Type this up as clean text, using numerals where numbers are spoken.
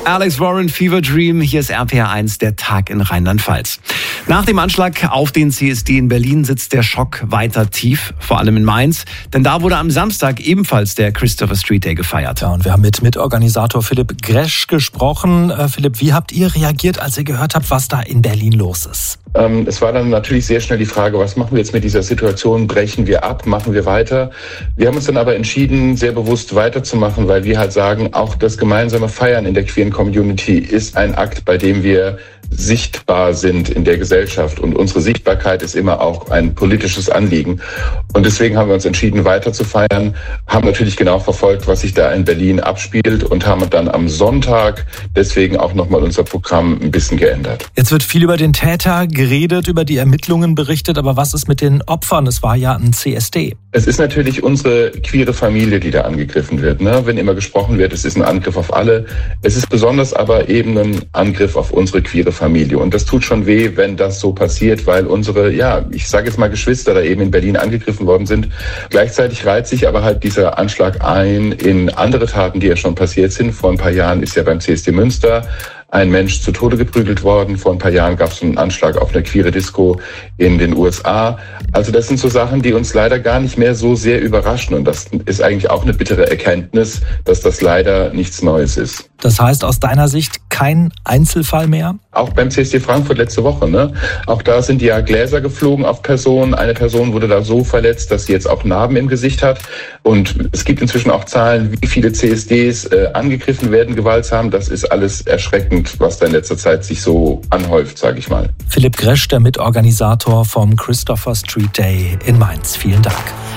Alex Warren, Fever Dream. Hier ist RPR1, der Tag in Rheinland-Pfalz. Nach dem Anschlag auf den CSD in Berlin sitzt der Schock weiter tief, vor allem in Mainz. Denn da wurde am Samstag ebenfalls der Christopher Street Day gefeiert. Ja, und wir haben mit Mitorganisator Philipp Gresch gesprochen. Philipp, wie habt ihr reagiert, als ihr gehört habt, was da in Berlin los ist? Es war dann natürlich sehr schnell die Frage, was machen wir jetzt mit dieser Situation? Brechen wir ab? Machen wir weiter? Wir haben uns dann aber entschieden, sehr bewusst weiterzumachen, weil wir halt sagen, auch das gemeinsame Feiern in der queeren Community ist ein Akt, bei dem wir sichtbar sind in der Gesellschaft. Und unsere Sichtbarkeit ist immer auch ein politisches Anliegen. Und deswegen haben wir uns entschieden, weiter zu feiern, haben natürlich genau verfolgt, was sich da in Berlin abspielt und haben dann am Sonntag deswegen auch nochmal unser Programm ein bisschen geändert. Jetzt wird viel über den Täter geredet, über die Ermittlungen berichtet, aber was ist mit den Opfern? Es war ja ein CSD. Es ist natürlich unsere queere Familie, die da angegriffen wird. Wenn immer gesprochen wird, es ist ein Angriff auf alle. Es ist besonders aber eben ein Angriff auf unsere queere Familie. Und das tut schon weh, wenn das so passiert, weil unsere, ich sage jetzt mal Geschwister da eben in Berlin angegriffen worden sind. Gleichzeitig reiht sich aber halt dieser Anschlag ein in andere Taten, die ja schon passiert sind. Vor ein paar Jahren ist ja beim CSD Münster ein Mensch zu Tode geprügelt worden. Vor ein paar Jahren gab es einen Anschlag auf eine queere Disco in den USA. Also das sind so Sachen, die uns leider gar nicht mehr so sehr überraschen. Und das ist eigentlich auch eine bittere Erkenntnis, dass das leider nichts Neues ist. Das heißt aus deiner Sicht kein Einzelfall mehr? Auch beim CSD Frankfurt letzte Woche. Auch da sind ja Gläser geflogen auf Personen. Eine Person wurde da so verletzt, dass sie jetzt auch Narben im Gesicht hat. Und es gibt inzwischen auch Zahlen, wie viele CSDs angegriffen werden, gewaltsam. Das ist alles erschreckend, was da in letzter Zeit sich so anhäuft, sage ich mal. Philipp Gresch, der Mitorganisator vom Christopher Street Day in Mainz. Vielen Dank.